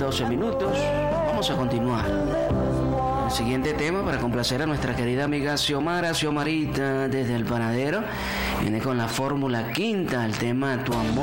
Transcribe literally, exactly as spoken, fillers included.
doce minutos. Vamos a continuar. El siguiente tema para complacer a nuestra querida amiga Xiomara, Xiomarita, desde el Panadero, viene con la fórmula quinta, el tema Tu Amor.